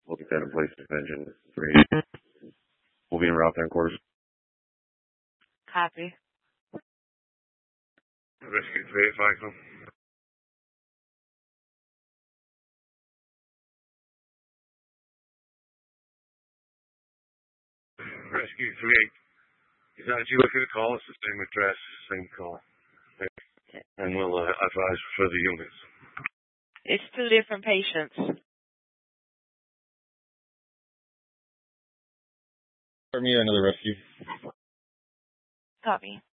We'll get that in place with engine 3. We'll be en route then, quarters. Copy. Rescue 385, come. Rescue 38. Is that you looking at the call? It's the same address, same call. And we'll advise for the units. It's 2 different patients. For me, another rescue. Copy.